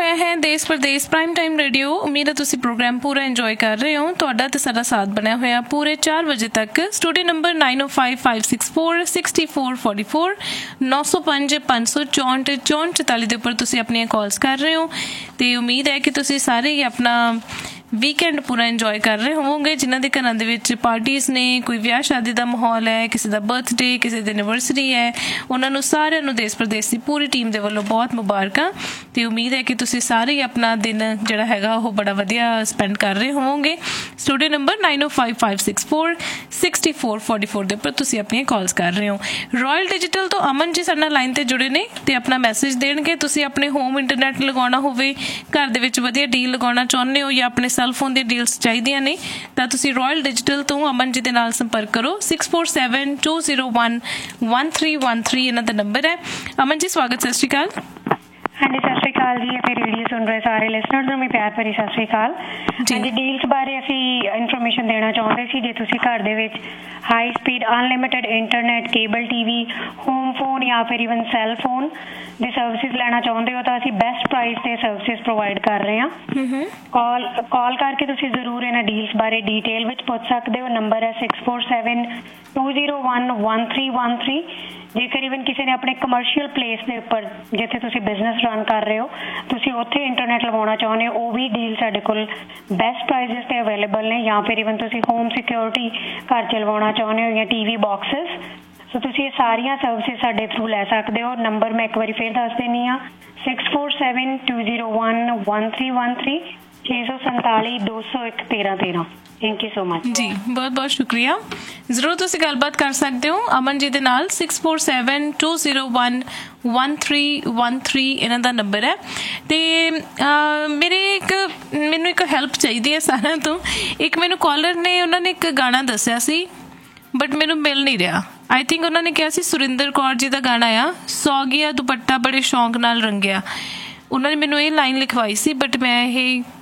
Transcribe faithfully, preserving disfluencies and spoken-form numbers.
ਹੋਇਆ ਹੈ ਦੇਸ਼ ਪ੍ਰਦੇਸ਼ ਪ੍ਰਾਈਮ ਟਾਈਮ ਰੇਡੀਓ। ਉਮੀਦ ਹੈ ਤੁਸੀਂ ਪ੍ਰੋਗਰਾਮ ਪੂਰਾ ਇੰਜੋਏ ਕਰ ਰਹੇ ਹੋ। ਤੁਹਾਡਾ ਤੇ ਸਾਡਾ ਸਾਥ ਬਣਿਆ ਹੋਇਆ ਪੂਰੇ ਚਾਰ ਵਜੇ ਤੱਕ। ਸਟੂਡੀਓ ਨੰਬਰ ਨਾਈਨ ਓ five five six four sixty four forty four ਨੌ ਸੌ ਪੰਜ ਪੰਜ ਸੌ ਚੌਂਹਠ ਚੌਂਹਠ ਚੁਤਾਲੀ ਦੇ ਉੱਪਰ ਤੁਸੀਂ ਆਪਣੀਆਂ ਕਾਲਸ ਕਰ ਰਹੇ ਹੋ ਅਤੇ ਉਮੀਦ ਹੈ ਕਿ ਤੁਸੀਂ ਸਾਰੇ ਹੀ ਆਪਣਾ ਵੀਕਐਂਡ ਪੂਰਾ ਇੰਜੋਏ ਕਰ ਰਹੇ ਹੋਵੋਗੇ। ਜਿਨ੍ਹਾਂ ਦੇ ਘਰਾਂ ਦੇ ਵਿੱਚ ਪਾਰਟੀਜ਼ ਨੇ, ਕੋਈ ਵਿਆਹ ਸ਼ਾਦੀ ਦਾ ਮਾਹੌਲ ਹੈ, ਕਿਸੇ ਦਾ ਬਰਥਡੇ, ਕਿਸੇ ਦੀ ਐਨੀਵਰਸਰੀ ਹੈ, ਉਹਨਾਂ ਨੂੰ ਸਾਰਿਆਂ ਨੂੰ ਦੇਸ਼ ਪ੍ਰਦੇਸ਼ ਦੀ ਪੂਰੀ ਟੀਮ ਦੇ ਵੱਲੋਂ ਬਹੁਤ ਮੁਬਾਰਕਾਂ। ਅਤੇ ਉਮੀਦ ਹੈ ਕਿ ਤੁਸੀਂ ਸਾਰੇ ਹੀ ਆਪਣਾ ਦਿਨ ਜਿਹੜਾ ਹੈਗਾ ਉਹ ਬੜਾ ਵਧੀਆ ਸਪੈਂਡ ਕਰ ਰਹੇ ਹੋਵੋਗੇ। ਸਟੂਡੀਓ ਨੰਬਰ ਨਾਈਨ ਓ five five six four sixty four forty four ਦੇ ਉੱਪਰ ਤੁਸੀਂ ਆਪਣੀਆਂ ਕਾਲਸ ਕਰ ਰਹੇ ਹੋ। ਰਾਇਲ ਡਿਜੀਟਲ ਤੋਂ ਅਮਨ ਜੀ ਸਾਡੇ ਨਾਲ ਲਾਈਨ 'ਤੇ ਜੁੜੇ ਨੇ ਅਤੇ ਆਪਣਾ ਮੈਸੇਜ ਦੇਣਗੇ। ਤੁਸੀਂ ਆਪਣੇ ਹੋਮ ਇੰਟਰਨੈਟ ਲਗਾਉਣਾ ਹੋਵੇ, ਘਰ ਦੇ ਵਿੱਚ ਵਧੀਆ ਡੀਲ ਲਗਾਉਣਾ ਚਾਹੁੰਦੇ ਹੋ ਜਾਂ ਆਪਣੇ ਸੈੱਲ ਫੋਨ ਦੀ ਡੀਲਸ ਚਾਹੀਦੀਆਂ ਨੇ ਤਾਂ ਤੁਸੀਂ ਰਾਇਲ ਡਿਜੀਟਲ ਤੋਂ ਅਮਨ ਜੀ ਦੇ ਨਾਲ ਸੰਪਰਕ ਕਰੋ। Six four seven two zero one one three one three ਇਹਨਾਂ ਦਾ ਨੰਬਰ ਹੈ। ਅਮਨ ਜੀ ਸਵਾਗਤ, ਸਤਿ ਸ਼੍ਰੀ ਅਕਾਲ। ਹਾਂਜੀ ਸਤਿ ਸ਼੍ਰੀ ਅਕਾਲ ਜੀ। ਅਤੇ ਰੇਡੀਓ ਸੁਣ ਰਹੇ ਸਾਰੇ ਲਿਸਨਰਸ ਨੂੰ ਵੀ ਪਿਆਰ ਭਰੀ ਸਤਿ ਸ਼੍ਰੀ ਅਕਾਲ। ਹਾਂਜੀ, ਡੀਲਸ ਬਾਰੇ ਅਸੀਂ ਇਨਫੋਰਮੇਸ਼ਨ ਦੇਣਾ ਚਾਹੁੰਦੇ ਸੀ। ਜੇ ਤੁਸੀਂ ਘਰ ਦੇ ਵਿੱਚ high speed unlimited internet, cable T V, home phone ਜਾਂ ਫਿਰ ਈਵਨ ਸੈੱਲ ਫੋਨ ਦੀ ਸਰਵਿਸਿਜ਼ ਲੈਣਾ ਚਾਹੁੰਦੇ ਹੋ ਤਾਂ ਅਸੀਂ ਬੈਸਟ ਪ੍ਰਾਈਸ 'ਤੇ ਸਰਵਿਸਿਜ਼ ਪ੍ਰੋਵਾਈਡ ਕਰ ਰਹੇ ਹਾਂ। ਕਾਲ ਕਾਲ ਕਰਕੇ ਤੁਸੀਂ ਜ਼ਰੂਰ ਇਹਨਾਂ ਡੀਲਸ ਬਾਰੇ ਡੀਟੇਲ ਵਿੱਚ ਪੁੱਛ ਸਕਦੇ ਹੋ। ਨੰਬਰ ਹੈ six four seven two zero one one three one three. ਜੇਕਰ ਈਵਨ ਕਿਸੇ ਨੇ ਆਪਣੇ ਕਮਰਸ਼ੀਅਲ ਪਲੇਸ ਦੇ ਉੱਪਰ ਜਿੱਥੇ ਤੁਸੀਂ ਬਿਜ਼ਨਸ ਰਨ ਕਰ ਰਹੇ ਹੋ, ਤੁਸੀਂ ਉੱਥੇ ਇੰਟਰਨੈਟ ਲਗਾਉਣਾ ਚਾਹੁੰਦੇ ਹੋ, ਉਹ ਵੀ ਡੀਲ ਸਾਡੇ ਕੋਲ ਬੈਸਟ ਪ੍ਰਾਈਸਿਸ 'ਤੇ ਅਵੇਲੇਬਲ ਨੇ। ਜਾਂ ਫਿਰ ਈਵਨ ਤੁਸੀਂ ਹੋਮ ਸਿਕਿਉਰਿਟੀ ਘਰ 'ਚ ਲਵਾਉਣਾ ਚਾਹੁੰਦੇ ਹੋ ਜਾਂ ਟੀ ਵੀ ਬਾਕਸਿਸ, ਸੋ ਤੁਸੀਂ ਇਹ ਸਾਰੀਆਂ ਸਰਵਿਸਿਜ਼ ਸਾਡੇ ਥਰੂ ਲੈ ਸਕਦੇ ਹੋ। ਨੰਬਰ ਮੈਂ ਇੱਕ ਵਾਰੀ ਫਿਰ ਦੱਸ ਦਿੰਦੀ ਹਾਂ, six four seven two zero one one three one three ਛੇ ਸੌ ਸੰਤਾਲੀ ਦੋ ਸੌ ਇੱਕ ਤੇਰਾਂ ਤੇਰਾਂ। ਥੈਂਕ ਯੂ ਸੋ ਮਚ ਜੀ, ਬਹੁਤ ਬਹੁਤ ਸ਼ੁਕਰੀਆ। ਜ਼ਰੂਰ ਤੁਸੀਂ ਗੱਲਬਾਤ ਕਰ ਸਕਦੇ ਹੋ ਅਮਨ ਜੀ ਦੇ ਨਾਲ। Six four seven two zero one one three one three ਇਹਨਾਂ ਦਾ ਨੰਬਰ ਹੈ। ਅਤੇ ਮੇਰੇ ਇੱਕ ਮੈਨੂੰ ਇੱਕ ਹੈਲਪ ਚਾਹੀਦੀ ਹੈ ਸਾਰਿਆਂ ਤੋਂ। ਇੱਕ ਮੈਨੂੰ ਕਾਲਰ ਨੇ, ਉਹਨਾਂ ਨੇ ਇੱਕ ਗਾਣਾ ਦੱਸਿਆ ਸੀ ਬਟ ਮੈਨੂੰ ਮਿਲ ਨਹੀਂ ਰਿਹਾ। ਆਈ ਥਿੰਕ ਉਹਨਾਂ ਨੇ ਕਿਹਾ ਸੀ ਸੁਰਿੰਦਰ ਕੌਰ ਜੀ ਦਾ ਗਾਣਾ ਆ, ਸੌ ਗਿਆ ਦੁਪੱਟਾ ਬੜੇ ਸ਼ੌਂਕ ਨਾਲ ਰੰਗਿਆ। ਉਹਨਾਂ ਨੇ ਮੈਨੂੰ ਇਹ ਲਾਈਨ ਲਿਖਵਾਈ ਸੀ ਬਟ ਮੈਂ ਇਹ